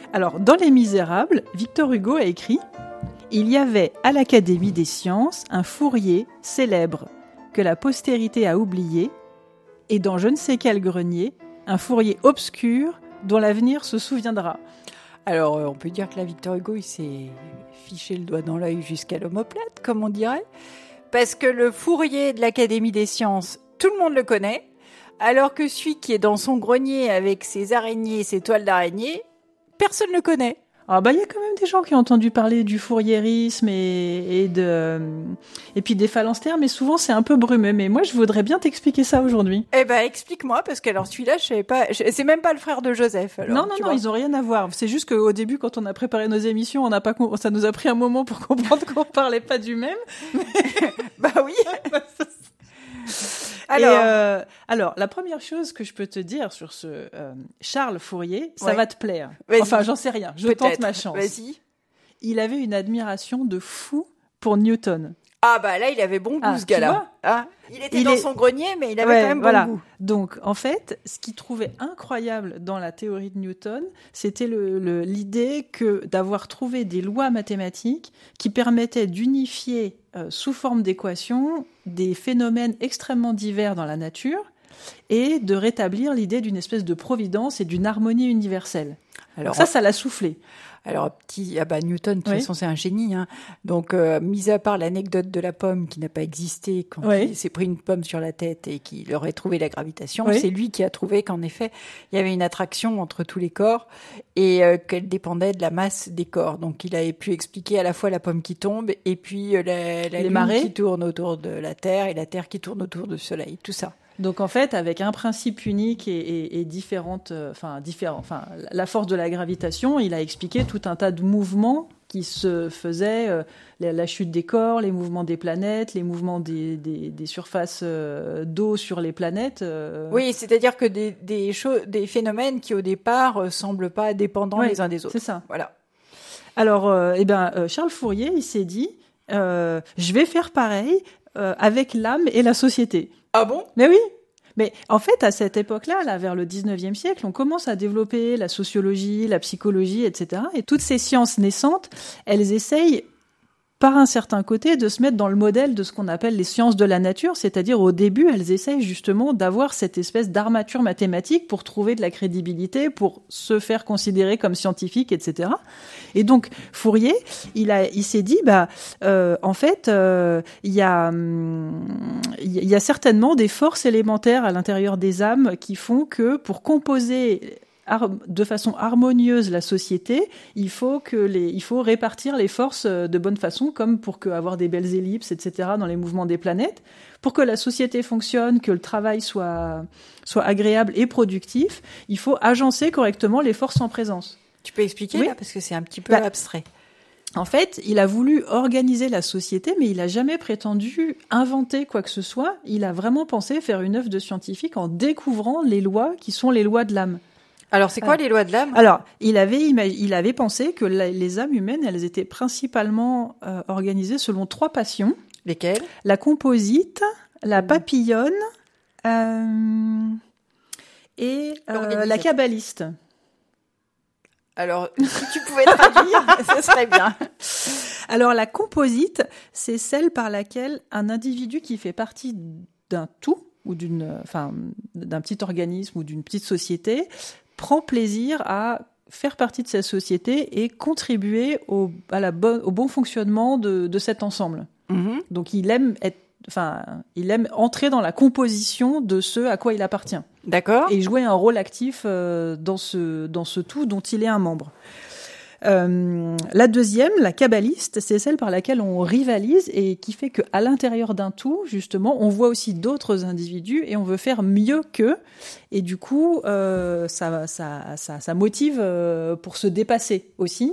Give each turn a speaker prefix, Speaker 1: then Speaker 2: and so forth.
Speaker 1: Alors, dans Les Misérables, Victor Hugo a écrit « Il y avait à l'Académie des sciences un Fourier célèbre que la postérité a oublié, et dans je ne sais quel grenier, un Fourier obscur dont l'avenir se souviendra. »
Speaker 2: Alors, on peut dire que là, Victor Hugo, il s'est fiché le doigt dans l'œil jusqu'à l'omoplate, comme on dirait. Parce que le Fourier de l'Académie des sciences, tout le monde le connaît. Alors que celui qui est dans son grenier avec ses araignées, ses toiles d'araignée, personne ne le connaît.
Speaker 1: Ah bah il y a quand même des gens qui ont entendu parler du fouriérisme et puis des phalanstères, mais souvent c'est un peu brumeux. Mais moi je voudrais bien t'expliquer ça aujourd'hui.
Speaker 2: Eh ben explique-moi, parce que alors celui-là je savais pas, c'est même pas le frère de Joseph. Alors,
Speaker 1: non, ils ont rien à voir. C'est juste qu'au début quand on a préparé nos émissions, ça nous a pris un moment pour comprendre qu'on parlait pas du même.
Speaker 2: Bah oui.
Speaker 1: Alors, la première chose que je peux te dire sur ce Charles Fourier, ça
Speaker 2: ouais.
Speaker 1: va te plaire.
Speaker 2: Vas-y.
Speaker 1: Enfin, j'en sais rien. Je
Speaker 2: Peut-être.
Speaker 1: tente ma chance.
Speaker 2: Vas-y.
Speaker 1: Il avait une admiration de fou pour Newton.
Speaker 2: Ah bah là, il avait bon goût, ce gars-là. Ah, il était dans son grenier, mais il avait quand même bon goût.
Speaker 1: Donc, en fait, ce qu'il trouvait incroyable dans la théorie de Newton, c'était l'idée que d'avoir trouvé des lois mathématiques qui permettaient d'unifier sous forme d'équations des phénomènes extrêmement divers dans la nature et de rétablir l'idée d'une espèce de providence et d'une harmonie universelle. Alors ça l'a soufflé.
Speaker 2: Alors, Newton, de toute façon, c'est un génie. Hein. Donc, mis à part l'anecdote de la pomme qui n'a pas existé quand il s'est pris une pomme sur la tête et qu'il aurait trouvé la gravitation, c'est lui qui a trouvé qu'en effet, il y avait une attraction entre tous les corps et qu'elle dépendait de la masse des corps. Donc, il avait pu expliquer à la fois la pomme qui tombe et puis la lune marées qui tourne autour de la Terre et la Terre qui tourne autour du Soleil, tout ça.
Speaker 1: Donc en fait, avec un principe unique et la force de la gravitation, il a expliqué tout un tas de mouvements qui se faisaient, la chute des corps, les mouvements des planètes, les mouvements des surfaces d'eau sur les planètes.
Speaker 2: Oui, c'est-à-dire que des phénomènes qui au départ semblent pas dépendants les uns des autres.
Speaker 1: C'est ça.
Speaker 2: Voilà.
Speaker 1: Alors, Charles Fourier, il s'est dit, je vais faire pareil avec l'âme et la société.
Speaker 2: Ah bon ?
Speaker 1: Mais oui. Mais en fait, à cette époque-là, vers le 19e siècle, on commence à développer la sociologie, la psychologie, etc. Et toutes ces sciences naissantes, elles essayent, par un certain côté, de se mettre dans le modèle de ce qu'on appelle les sciences de la nature, c'est-à-dire au début, elles essayent justement d'avoir cette espèce d'armature mathématique pour trouver de la crédibilité, pour se faire considérer comme scientifique, etc. Et donc, Fourier, il s'est dit, en fait, il y a certainement des forces élémentaires à l'intérieur des âmes qui font que pour composer de façon harmonieuse la société, il faut répartir les forces de bonne façon, comme pour avoir des belles ellipses, etc., dans les mouvements des planètes. Pour que la société fonctionne, que le travail soit agréable et productif, il faut agencer correctement les forces en présence.
Speaker 2: Tu peux expliquer là, parce que c'est un petit peu abstrait.
Speaker 1: En fait, il a voulu organiser la société, mais il n'a jamais prétendu inventer quoi que ce soit. Il a vraiment pensé faire une œuvre de scientifique en découvrant les lois qui sont les lois de l'âme.
Speaker 2: Alors, c'est quoi les lois de l'âme ?
Speaker 1: Alors, il avait pensé que les âmes humaines, elles étaient principalement organisées selon 3 passions.
Speaker 2: Lesquelles ?
Speaker 1: La composite, la papillonne et la kabbaliste.
Speaker 2: Alors, si tu pouvais traduire, ce serait bien.
Speaker 1: Alors, la composite, c'est celle par laquelle un individu qui fait partie d'un tout, ou d'un petit organisme ou d'une petite société, prend plaisir à faire partie de cette société et contribuer au bon fonctionnement de cet ensemble. Mm-hmm. Donc, il aime entrer dans la composition de ce à quoi il appartient.
Speaker 2: D'accord.
Speaker 1: Et jouer un rôle actif dans ce tout dont il est un membre. La deuxième, la kabbaliste, c'est celle par laquelle on rivalise et qui fait qu'à l'intérieur d'un tout, justement, on voit aussi d'autres individus et on veut faire mieux qu'eux. Et du coup, ça motive pour se dépasser aussi.